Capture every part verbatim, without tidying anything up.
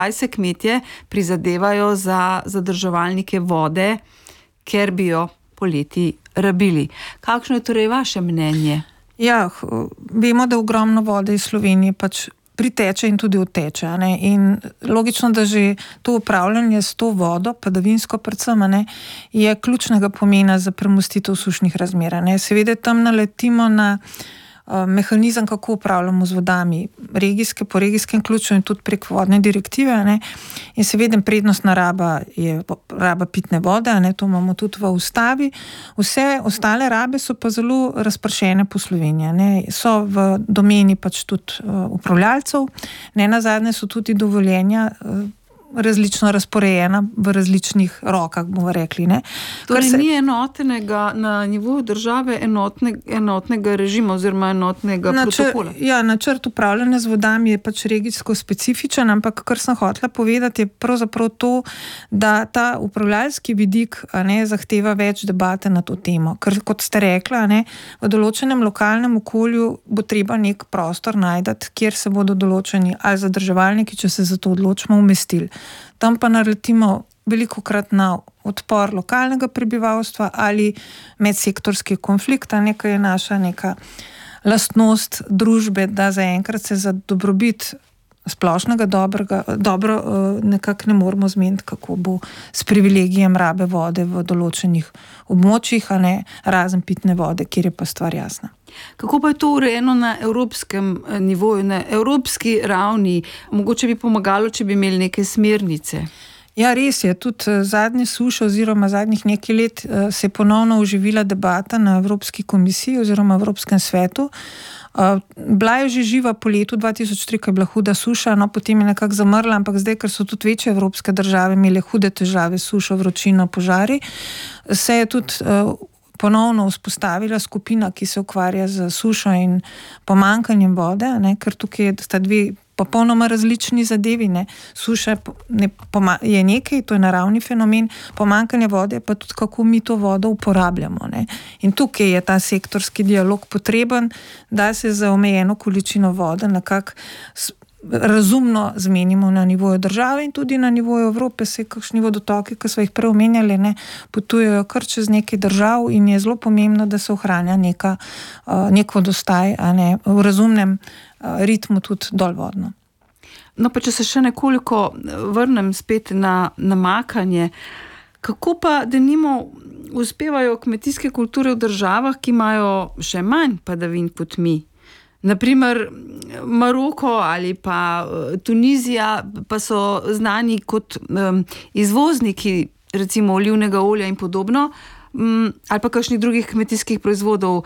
Kaj se kmetje prizadevajo za zadrževalnike vode, ker bi jo poleti rabili? Kakšno je torej vaše mnenje? Ja, vemo, da ogromno vode iz Slovenije pač priteče in tudi odteče. Ne? In logično, da že to upravljanje s to vodo, padavinsko predvsem, ne, je ključnega pomena za premostitev sušnih razmer. Ne? Seveda tam naletimo na uh, mehanizem, kako upravljamo z vodami, regijske, po regijskem ključu in tudi prek vodne direktive. Ne? In seveda prednostna raba je raba pitne vode, ne? To imamo tudi v ustavi. Vse ostale rabe so pa zelo razpršene po Sloveniji. Ne? So v domeni pač tudi uh, upravljalcev, ne nazadnje so tudi dovoljenja uh, različno razporejena v različnih rokah, bomo rekli. Ne? Torej se... ni enotnega na nivoju države enotne, enotnega režima oziroma enotnega načr, protokola? Ja, načrt upravljanja z vodami je pač regijsko specifičen, ampak kar sem hotela povedati je pravzaprav to, da ta upravljalski vidik a ne, zahteva več debate na to temo. Ker kot ste rekla, a ne, v določenem lokalnem okolju bo treba nek prostor najdati, kjer se bodo določeni ali zadrževalniki, če se za to odločimo, umestili. Tam pa naletimo veliko krat na odpor lokalnega prebivalstva ali medsektorski konflikt, nekaj je naša neka lastnost družbe, da zaenkrat se za dobrobit splošnega dobrega, dobro nekako ne moramo zmeniti, kako bo s privilegijem rabe vode v določenih območjih, a ne razen pitne vode, kjer je pa stvar jasna. Kako pa je to urejeno na evropskem nivoju, na evropski ravni? Mogoče bi pomagalo, če bi imeli neke smernice. Ja, res je. Tudi zadnje suše oziroma zadnjih nekaj let se je ponovno oživila debata na Evropski komisiji oziroma Evropskem svetu. Bila je že živa po letu dva tisoč tri, ko je bila huda suša, no potem je nekako zamrla, ampak zdaj, ker so tudi večje evropske države imele hude težave s sušo, vročino, požari, se je tudi ponovno vzpostavila skupina, ki se ukvarja z sušo in pomanjkanjem vode, ne, ker tukaj sta dve popolnoma različni zadevi. Ne. Suša ne, poma, je nekaj, to je naravni fenomen, pomanjkanje vode pa tudi kako mi to vodo uporabljamo. Ne. In tukaj je ta sektorski dialog potreben, da se za omejeno količino vode nekako razumno zmenimo na nivoju države in tudi na nivoju Evrope. Se kakšni vodotoki, ki so jih prej omenjali, ne, potujejo kar čez nekaj držav in je zelo pomembno, da se ohranja neka, nek vodostaj, a ne, v razumnem ritmu tudi dolvodno. No pa če se še nekoliko vrnem spet na namakanje, kako pa denimo uspevajo kmetijske kulture v državah, ki imajo še manj padavin kot mi? Naprimer Maroko ali pa Tunizija pa so znani kot um, izvozniki recimo olivnega olja in podobno, um, ali pa kakšnih drugih kmetijskih proizvodov,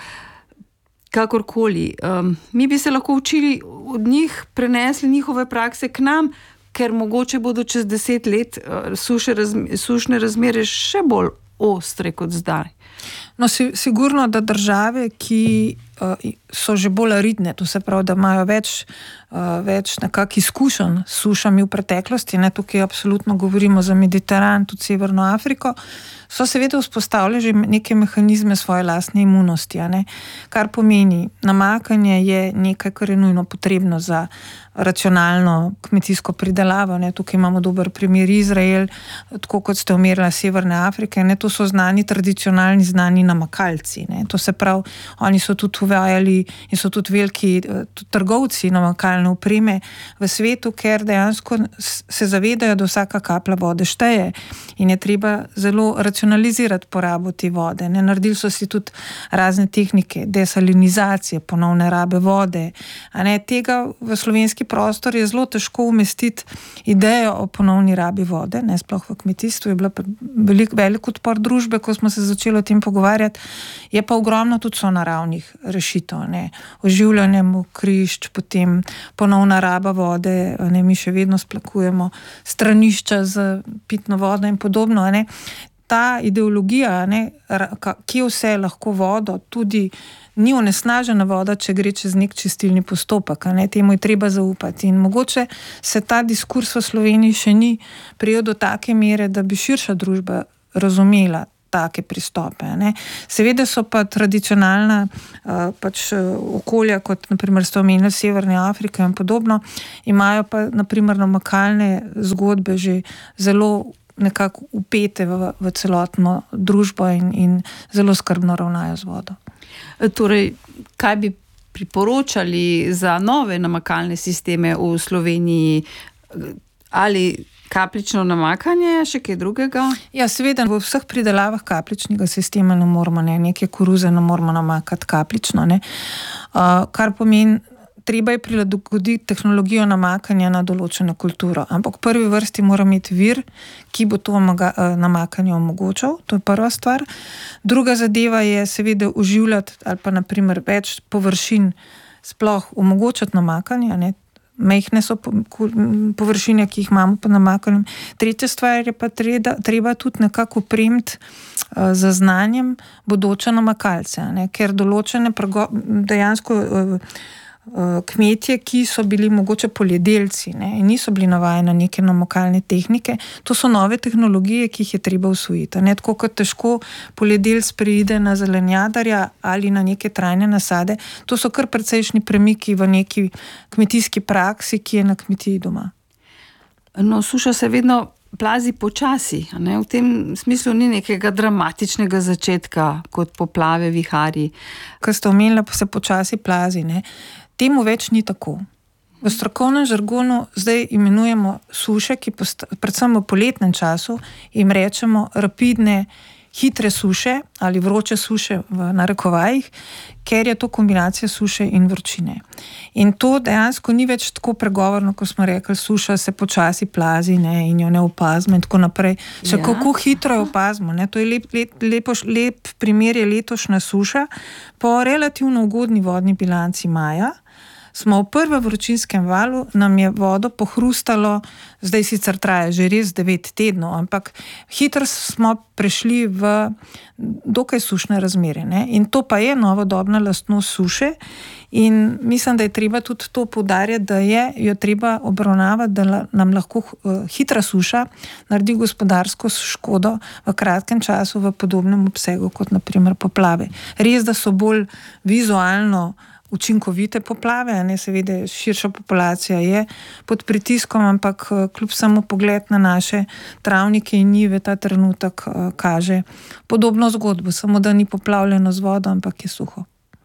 kakorkoli. Um, mi bi se lahko učili od njih, prenesli njihove prakse k nam, ker mogoče bodo čez deset let uh, suše razme, sušne razmere še bolj ostre kot zdaj. No, si, sigurno, da države, ki uh, so že bolj aridne, to se pravi, da imajo več, uh, več nekak izkušenj s sušami v preteklosti, ne, tukaj absolutno govorimo za Mediteran, tudi Severno Afriko, so seveda vzpostavili že neke mehanizme svoje lastne imunosti, a ne, kar pomeni, namakanje je nekaj, kar je nujno potrebno za racionalno kmetijsko pridelavo, ne, tukaj imamo dober primer Izrael, tako kot ste omenili Severne Afrike, ne, to so znani, tradicionalni znani namakalci, ne, to se pravi, oni so tudi uvajali in so tudi veliki tudi trgovci namakalne opreme v svetu, ker dejansko se zavedajo, da vsaka kaplja vode šteje in je treba zelo racionalizirati porabo te vode, ne, naredili so si tudi razne tehnike desalinizacije, ponovne rabe vode, a ne, tega v slovenski prostor je zelo težko umestiti idejo o ponovni rabi vode, ne, sploh v kmetijstvu je bila velik, velik odpor družbe, ko smo se začeli o tem pogovarjati, je pa ogromno tudi so naravnih rešitev, ne, oživljanje mokrišč, potem ponovna raba vode, ne, mi še vedno splakujemo stranišča z pitno vodo in podobno, ne. Ta ideologija, ne, kje vse lahko vodo, tudi ni onesnažena voda, če gre čez nek čistilni postopek, ne, temu je treba zaupati. In mogoče se ta diskurs v Sloveniji še ni prijel do take mere, da bi širša družba razumela take pristope. Ne. Seveda so pa tradicionalna uh, pač okolja, kot naprimer ste omenili Severne Afrike in podobno, imajo pa naprimer namakalne zgodbe že zelo nekako upete v, v celotno družbo in, in zelo skrbno ravnajo z vodo. Torej, kaj bi priporočali za nove namakalne sisteme v Sloveniji? Ali kapljično namakanje, še kaj drugega? Ja, seveda, v vseh pridelavah kapljičnega sistema ne moramo, ne, neke koruze ne moramo namakati kapljično, ne. Uh, kar pomeni, treba je prilagoditi tehnologijo namakanja na določeno kulturo, ampak v prvi vrsti mora imeti vir, ki bo to namakanje omogočal, to je prva stvar. Druga zadeva je seveda oživljati ali pa naprimer več površin sploh omogočati namakanje, ne. Mehne so površine, ki jih imamo po namakanju. Tretja stvar je pa treba, treba tudi nekako opremiti uh, za znanjem bodoče namakalce, ne, ker določene prego, dejansko uh, kmetje, ki so bili mogoče poljedelci, ne, in niso bili navajeni na neke namakalne tehnike, to so nove tehnologije, ki jih je treba usvojiti. Ne, tako kot težko poljedelc preide na zelenjadarja ali na neke trajne nasade, to so kar precejšnji premiki v neki kmetijski praksi, ki je na kmetiji doma. No, suša se vedno plazi počasi, ne? V tem smislu ni nekega dramatičnega začetka, kot poplave, viharji. Kar ste omenili, pa se počasi plazi, ne? Temu več ni tako. V strokovnem žargonu zdaj imenujemo suše, ki posta, predvsem v poletnem času jim rečemo rapidne, hitre suše ali vroče suše v narekovajih, ker je to kombinacija suše in vročine. In to dejansko ni več tako pregovorno, ko smo rekli, suša se počasi plazi, ne, in jo ne opazimo in tako naprej. Še ja. Kako hitro jo opazimo, ne, to je lep, lep, lepo, lep primer je letošnja suša. Po relativno ugodni vodni bilanci maja smo v prvem vročinskem valu, nam je vodo pohrustalo, zdaj sicer traja že res devet tednov, ampak hitro smo prešli v dokaj sušne razmere, ne? In to pa je novodobna lastnost suše in mislim, da je treba tudi to poudarjati, da je jo treba obravnavati, da nam lahko hitra suša naredi gospodarsko škodo v kratkem času v podobnem obsegu kot naprimer poplave. Res, da so bolj vizualno učinkovite poplave, ne, seveda širša populacija je pod pritiskom, ampak kljub samo pogled na naše travnike in njive ta trenutek kaže podobno zgodbo, samo da ni poplavljeno z vodo, ampak je suho.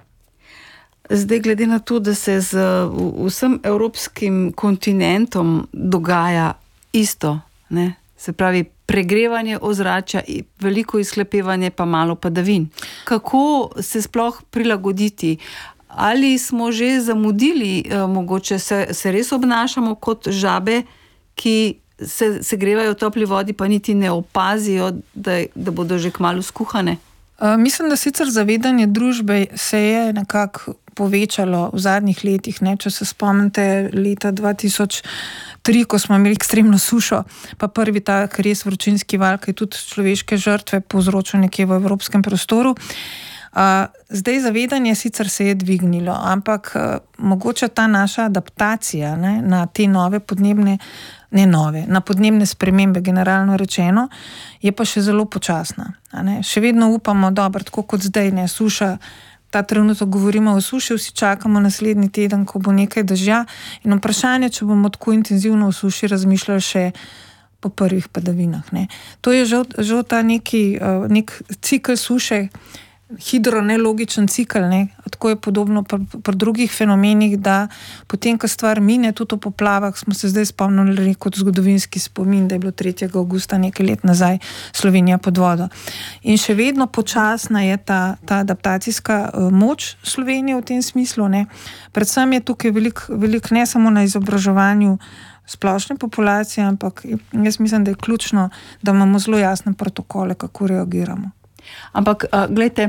Zdaj, glede na to, da se z vsem evropskim kontinentom dogaja isto, ne, se pravi pregrevanje ozračja, veliko izhlepevanje, pa malo padavin. Kako se sploh prilagoditi? Ali smo že zamudili, eh, mogoče se, se res obnašamo kot žabe, ki se, se grevajo v topli vodi, pa niti ne opazijo, da, da bodo že kmalu skuhane? Uh, mislim, da sicer zavedanje družbe se je nekako povečalo v zadnjih letih, ne? Če se spomnite leta dva tisoč tri, ko smo imeli ekstremno sušo, pa prvi tak res vročinski val, ki je tudi človeške žrtve povzročil nekje v evropskem prostoru. Uh, zdaj zavedanje sicer se je dvignilo, ampak uh, mogoče ta naša adaptacija, ne, na te nove podnebne, ne nove, na podnebne spremembe generalno rečeno, je pa še zelo počasna. Ne. Še vedno upamo, dobro, tako kot zdaj, ne, suša, ta trenutek govorimo o suši, vsi čakamo naslednji teden, ko bo nekaj dežja in vprašanje, če bomo tako intenzivno o suši razmišljali še po prvih padavinah. Ne. To je žal, žal ta neki, uh, nek cikl suše, hidronelogičen cikl, ne? Tako je podobno pri, pri drugih fenomenih, da potem, ko stvar mine, tudi o poplavah, smo se zdaj spomnili kot zgodovinski spomin, da je bilo tretjega avgusta nekaj let nazaj Slovenija pod vodo. In še vedno počasna je ta, ta adaptacijska uh, moč Slovenije v tem smislu, ne? Predvsem je tukaj velik, velik ne samo na izobraževanju splošne populacije, ampak jaz mislim, da je ključno, da imamo zelo jasne protokole, kako reagiramo. Ampak, gledajte,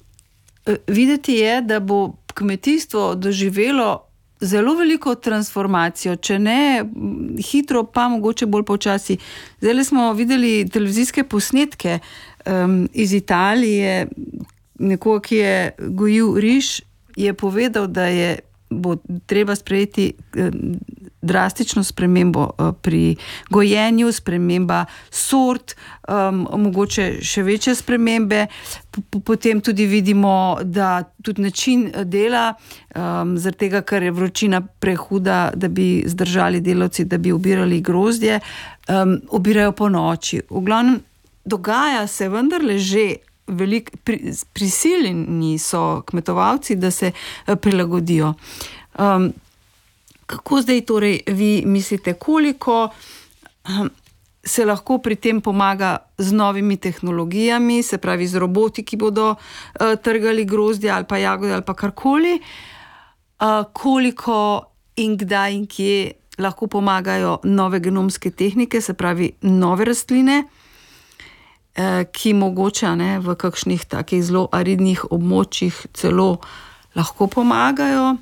videti je, da bo kmetijstvo doživelo zelo veliko transformacijo, če ne hitro, pa mogoče bolj počasi. Zdaj smo videli televizijske posnetke um, iz Italije, nekoga, ki je gojil riž, je povedal, da je bo treba sprejeti um, drastično spremembo pri gojenju, sprememba sort, um, mogoče še večje spremembe. Potem tudi vidimo, da tudi način dela, um, zaradi tega, ker je vročina prehuda, da bi zdržali delavci, da bi obirali grozdje, um, obirajo po noči. V glavnem dogaja se vendarle že veliko, pri, prisiljeni so kmetovalci, da se prilagodijo. Um, Kako zdaj torej vi mislite, koliko se lahko pri tem pomaga z novimi tehnologijami, se pravi z roboti, ki bodo uh, trgali grozdje ali pa jagode ali pa karkoli, uh, koliko in kdaj in kje lahko pomagajo nove genomske tehnike, se pravi nove rastline, uh, ki mogoče ne, v kakšnih takih zelo aridnih območjih celo lahko pomagajo.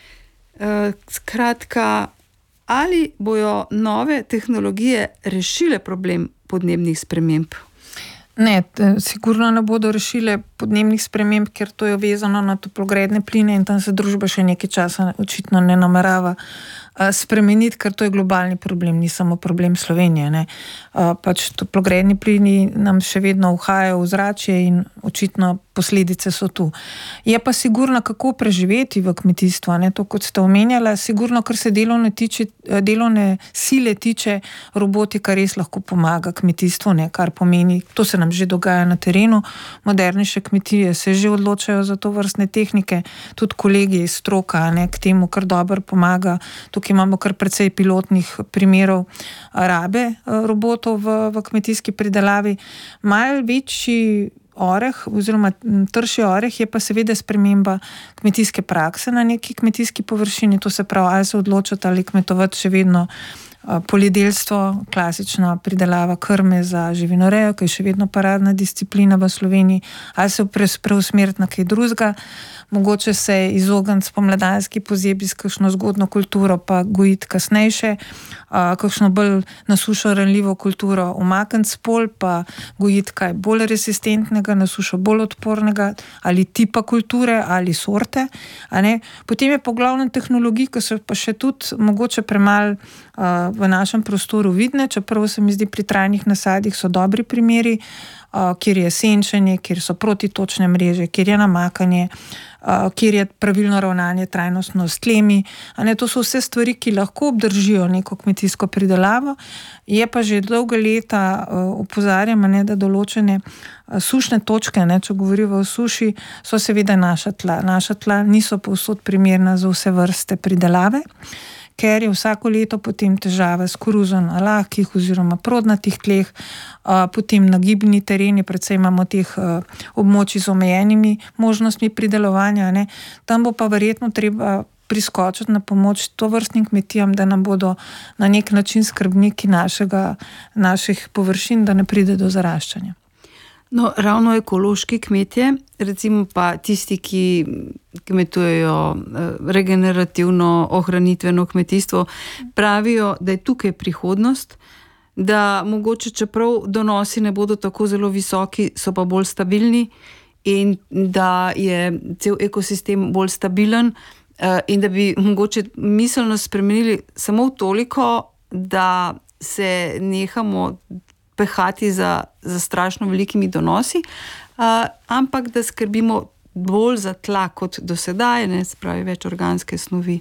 Skratka, ali bojo nove tehnologije rešile problem podnebnih sprememb? Ne, sigurno ne bodo rešile podnebnih sprememb, ker to je vezano na toplogredne pline in tam se družba še nekaj časa očitno ne namerava spremeniti, ker to je globalni problem, ni samo problem Slovenije. Ne. Pač toplogredni plini nam še vedno uhajajo v zračje in očitno posledice so tu. Je pa sigurno, kako preživeti v kmetijstvu, ne, to kot ste omenjala, sigurno, kar se delovne, tiče, delovne sile tiče, robotika res lahko pomaga kmetijstvu, ne, kar pomeni, to se nam že dogaja na terenu, modernejše kmetije se že odločajo za to vrstne tehnike, tudi kolegi iz stroka, ne, k temu kar dobro pomaga. Tukaj imamo kar precej pilotnih primerov rabe robotov v, v kmetijski pridelavi. Malo večji oreh oziroma trši oreh je pa seveda sprememba kmetijske prakse na neki kmetijski površini, to se pravi, ali se odločati ali kmetovati še vedno poljedelstvo, klasična pridelava krme za živinorejo, ki je še vedno paradna disciplina v Sloveniji, ali se preusmeriti na kaj drugega, mogoče se izogniti spomladanski pozebi s kakšno zgodno kulturo, pa gojiti kasnejše, kakšno bolj na sušo ranljivo kulturo umakniti s polj, pa gojiti kaj bolj resistentnega, na sušo bolj odpornega, ali tipa kulture, ali sorte. A ne? Potem je po glavnem tehnologij, ki so pa še tudi mogoče premalo v našem prostoru vidne, čeprav se mi zdi pri trajnih nasadih so dobri primeri, kjer je senčenje, kjer so protitočne mreže, kjer je namakanje, kjer je pravilno ravnanje trajnostno s tlemi. A ne, to so vse stvari, ki lahko obdržijo neko kmetijsko pridelavo. Je pa že dolga leta opozarjamo, ne, da določene sušne točke, ne, če govorimo o suši, so seveda naša tla. Naša tla niso povsod primerna za vse vrste pridelave, ker je vsako leto potem težava s koruzo na lahkih oziroma prodnatih tleh, potem nagibni tereni, predvsem imamo teh območij z omejenimi možnostmi pridelovanja, ne. Tam bo pa verjetno treba priskočiti na pomoč tovrstnim kmetijam, da nam bodo na nek način skrbniki našega, naših površin, da ne pride do zaraščanja. No, ravno ekološki kmetje, recimo pa tisti, ki kmetujejo regenerativno, ohranitveno kmetijstvo, pravijo, da je tukaj prihodnost, da mogoče čeprav donosi ne bodo tako zelo visoki, so pa bolj stabilni in da je cel ekosistem bolj stabilen in da bi mogoče miselno spremenili samo toliko, da se nehamo pehati za, za strašno velikimi donosi, uh, ampak da skrbimo bolj za tla kot do sedaj, ne, spravi več organske snovi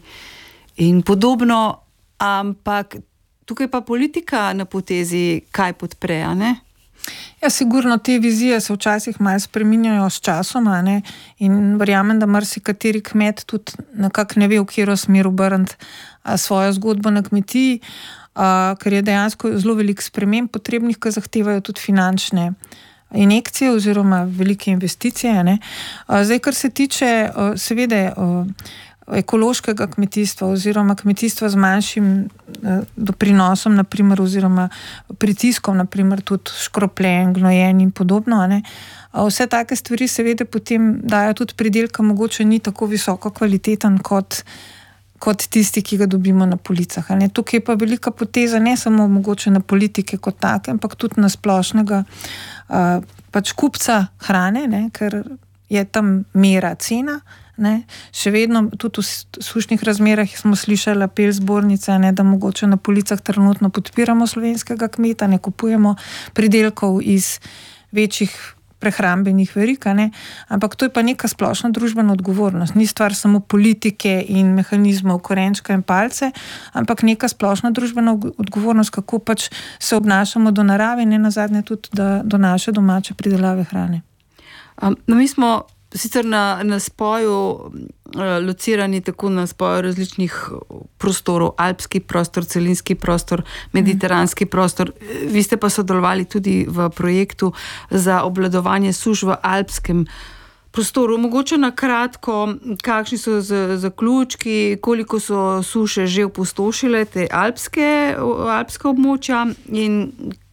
in podobno, ampak tukaj pa politika na potezi kaj podpre, ne? Ja, sigurno te vizije se včasih malo spreminjajo s časoma, ne, in verjamem, da marsikateri kmet tudi nekako ne ve, v katero smer obrniti svojo zgodbo na kmetiji, Uh, ker je dejansko zelo veliko sprememb potrebnih, ki zahtevajo tudi finančne injekcije oziroma velike investicije. Ne? Uh, zdaj, kar se tiče uh, seveda uh, ekološkega kmetijstva oziroma kmetijstva z manjšim uh, doprinosom, naprimer, oziroma pritiskom, naprimer tudi škropljen, gnojen in podobno, ne? Uh, vse take stvari seveda potem dajo tudi pridelka, mogoče ni tako visoko kvaliteten kot kot tisti, ki ga dobimo na policah. Ne? Tukaj je pa velika poteza, ne samo mogoče na politike kot take, ampak tudi na splošnega uh, pač kupca hrane, ne? Ker je tam mera cena. Ne. Še vedno, tudi v sušnih razmerah smo slišali apel zbornice, ne, da mogoče na policah trenutno podpiramo slovenskega kmeta, ne kupujemo pridelkov iz večjih prehrambenih verig, ne, ampak to je pa neka splošna družbena odgovornost. Ni stvar samo politike in mehanizmov korenčka in palce, ampak neka splošna družbena odgovornost, kako pač se obnašamo do narave in ne nazadnje tudi da, do naše domače pridelave hrane. Um, no, mi smo sicer na, na spoju uh, locirani tako na spoju različnih prostorov, alpski prostor, celinski prostor, mediteranski mm. prostor. Vi ste pa sodelovali tudi v projektu za obvladovanje suš v alpskem prostoru. Mogoče na kratko, kakšni so z, zaključki, koliko so suše že opustošile te alpske, alpska območja in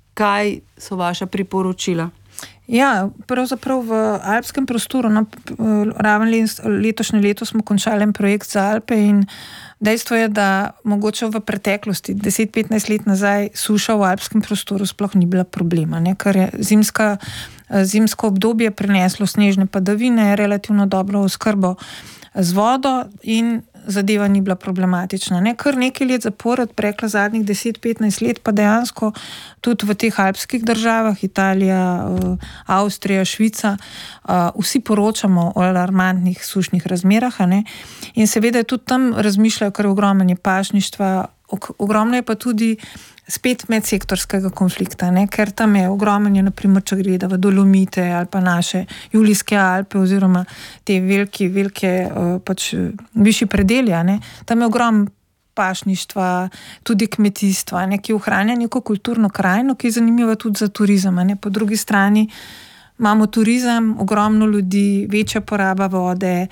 kaj so vaša priporočila? Ja, pravzaprav v alpskem prostoru, no, raven letošnje leto smo končali en projekt za Alpe in dejstvo je, da mogoče v preteklosti, deset do petnajst let nazaj, suša v alpskem prostoru sploh ni bila problema, ne, ker je zimska, zimsko obdobje prineslo snežne padavine, relativno dobro oskrbo z vodo in zadeva ni bila problematična. Ne? Kar nekaj let zapored, prekla zadnjih deset do petnajst let, pa dejansko tudi v teh alpskih državah, Italija, Avstrija, Švica, vsi poročamo o alarmantnih sušnih razmerah, ne? In seveda tudi tam razmišljajo, ker ogromno je pašništva, ogromno je pa tudi spet medsektorskega konflikta, ne? Ker tam je ogromno, naprimer, če gleda v Dolomite ali pa naše Julijske Alpe oziroma te velike, velike pač višji predelja, ne? Tam je ogromno pašništva, tudi kmetijstva, ne? Ki ohranja neko kulturno krajino, ki je zanimiva tudi za turizem, ne? Po drugi strani imamo turizem, ogromno ljudi, večja poraba vode,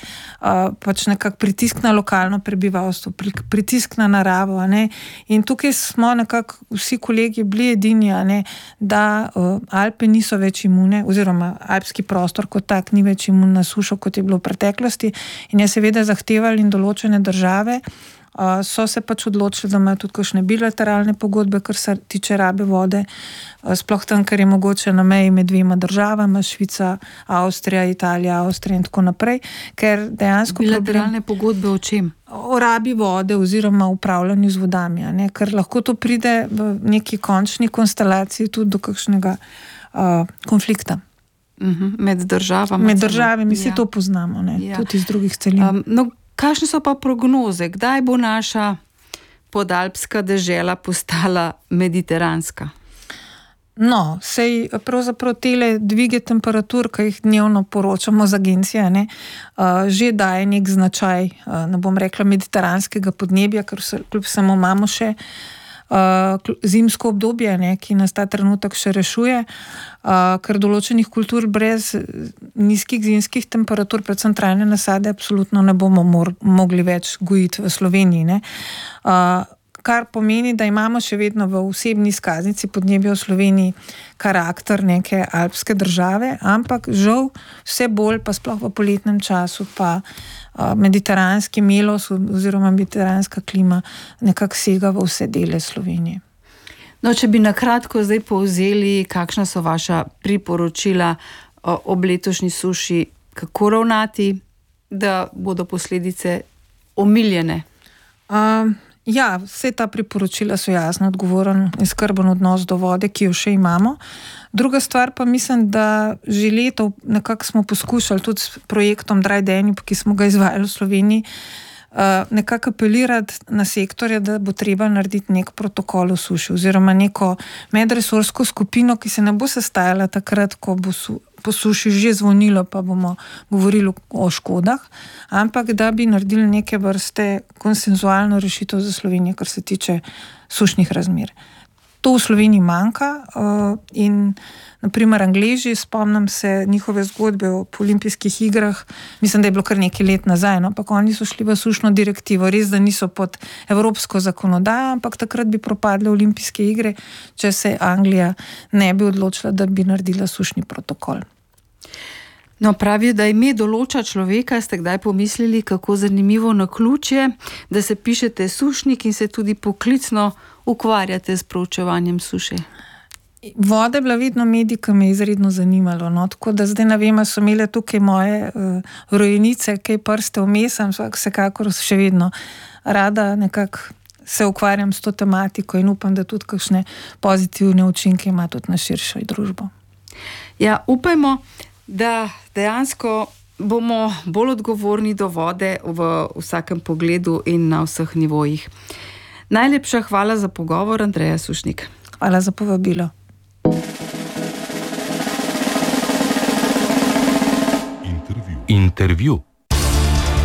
pač nekak pritisk na lokalno prebivalstvo, pritisk na naravo, ne? In tukaj smo nekako vsi kolegi bili edini, ne? Da Alpe niso več imune, oziroma alpski prostor kot tak ni več imun na sušo, kot je bilo v preteklosti, in je seveda zahtevali in določene države so se pač odločili, da imajo tudi kakšne bilateralne pogodbe, kar se tiče rabe vode, sploh tam, ker je mogoče na meji med dvema državama, Švica, Avstrija, Italija, Avstrija in tako naprej, ker dejansko bilateralne problem, pogodbe o čem? O rabi vode oziroma upravljanju z vodami, ne? Ker lahko to pride v neki končni konstelaciji tudi do kakšnega uh, konflikta. Uh-huh. Med državami. Med državami, mi ja. Si to poznamo, ne? Ja. Tudi iz drugih celin. Um, no, kakšne so pa prognoze? Kdaj bo naša podalpska dežela postala mediteranska? No, sej pravzaprav tele dvige temperatur, ki jih dnevno poročamo z agencije, ne, uh, že daje nek značaj, uh, ne bom rekla mediteranskega podnebja, ker se, kljub samo imamo še uh, zimsko obdobje, ne, ki nas ta trenutek še rešuje, uh, ker določenih kultur brez nizkih zimskih temperatur, predvsem trajne nasade, absolutno ne bomo mor, mogli več gojiti v Sloveniji, ne. Uh, kar pomeni, da imamo še vedno v osebni izkaznici podnebja v Sloveniji karakter neke alpske države, ampak žal vse bolj, pa sploh v poletnem času, pa uh, mediteranski melos oziroma mediteranska klima nekako sega v vse dele Slovenije. No, če bi na kratko zdaj povzeli, kakšna so vaša priporočila ob letošnji suši, kako ravnati, da bodo posledice omiljene? Um, Ja, vse ta priporočila so jasno, odgovoren in skrben odnos do vode, ki jo še imamo. Druga stvar pa mislim, da že leto nekako smo poskušali tudi s projektom Dry Danube, ki smo ga izvajali v Sloveniji, nekako apelirati na sektorje, da bo treba narediti nek protokol o suši oziroma neko medresorsko skupino, ki se ne bo sestajala takrat, ko bo su, po suši že zvonilo, pa bomo govorili o škodah, ampak da bi naredili neke vrste konsenzualno rešitev za Slovenijo, kar se tiče sušnih razmer. To v Sloveniji manjka uh, in naprimer Angleži, spomnim se njihove zgodbe o olimpijskih igrah, mislim, da je bilo kar nekaj let nazaj, no, ampak oni so šli v sušno direktivo, res da niso pod evropsko zakonodajo, ampak takrat bi propadle olimpijske igre, če se Anglija ne bi odločila, da bi naredila sušni protokol. No, pravijo, da ime določa človeka. Ste kdaj pomislili, kako zanimivo naključje, da se pišete sušnik in se tudi poklicno ukvarjate s proučevanjem suše? Voda je bila vedno medij, ki me je izredno zanimalo. No? Tako da zdaj ne vem, so imele tukaj moje uh, rojenice, kaj prste vmes, ampak vsekakor še vedno rada nekako se ukvarjam s to tematiko in upam, da tudi kakšne pozitivne učinke ima tudi na širšo družbo. Ja, upajmo, da dejansko bomo bolj odgovorni do vode v vsakem pogledu in na vseh nivojih. Najlepša hvala za pogovor, Andreja Sušnik. Hvala za povabilo. Intervju. Intervju.